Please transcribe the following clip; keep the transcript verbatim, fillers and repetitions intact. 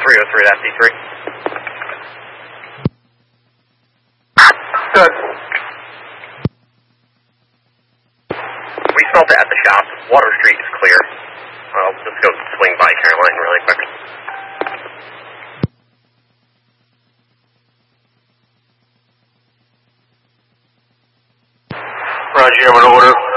three oh three, that's D three. Good. We smelt it at the shop. Water Street is clear. I'll just go swing by Caroline really quick. Roger, I'm on order.